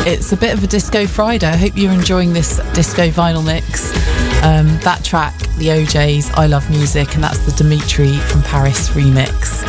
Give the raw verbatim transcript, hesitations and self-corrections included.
It's a bit of a Disco Friday. I hope you're enjoying this disco vinyl mix. Um, that track, the O Js, I Love Music, and that's the Dimitri from Paris remix.